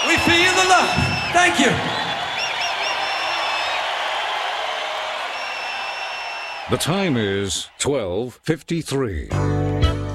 We feel the love. Thank you. The time is 12:53.